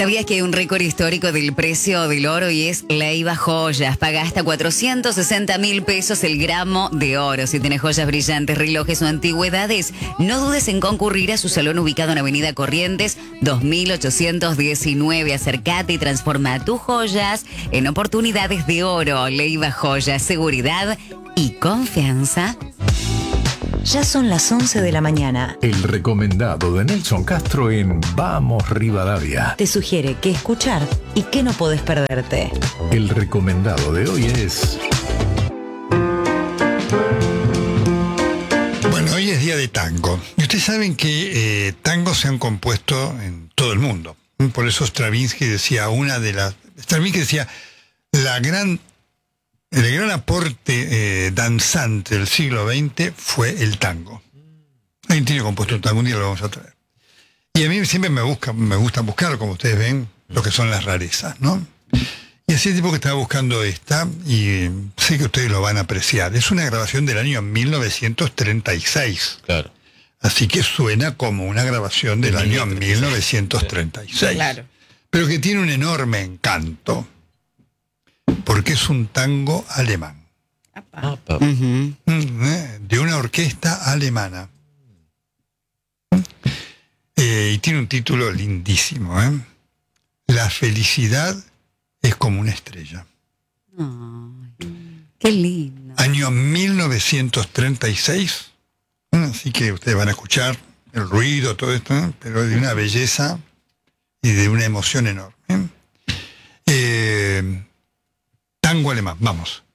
¿Sabías que hay un récord histórico del precio del oro y es Leiva Joyas? Paga hasta 460.000 pesos el gramo de oro. Si tienes joyas brillantes, relojes o antigüedades, no dudes en concurrir a su salón ubicado en Avenida Corrientes 2819. Acércate y transforma tus joyas en oportunidades de oro. Leiva Joyas, seguridad y confianza. Ya son las 11 de la mañana. El recomendado de Nelson Castro en Vamos Rivadavia. Te sugiere qué escuchar y qué no podés perderte. El recomendado de hoy es... Bueno, hoy es día de tango. Y ustedes saben que tangos se han compuesto en todo el mundo. Por eso Stravinsky decía, el gran aporte danzante del siglo XX fue el tango. Alguien tiene compuesto un tango, un día lo vamos a traer. Y a mí siempre me gusta buscar, como ustedes ven, lo que son las rarezas, ¿no? Y hace tiempo que estaba buscando esta, y sé que ustedes lo van a apreciar. Es una grabación del año 1936. Claro. Así que suena como una grabación del año 1936. Claro. Pero que tiene un enorme encanto. Porque es un tango alemán. De una orquesta alemana. Y tiene un título lindísimo. La felicidad es como una estrella. Qué lindo. Año 1936. Así que ustedes van a escuchar el ruido, todo esto, pero de una belleza y de una emoción enorme. Tango alemán, vamos.